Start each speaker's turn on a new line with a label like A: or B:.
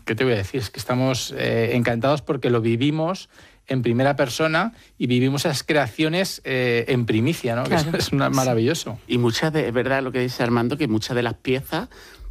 A: ¿qué te voy a decir? Es que estamos encantados porque lo vivimos en primera persona y vivimos esas creaciones en primicia, ¿no? Claro. Que es maravilloso.
B: Y es verdad lo que dice Armando, que muchas de las piezas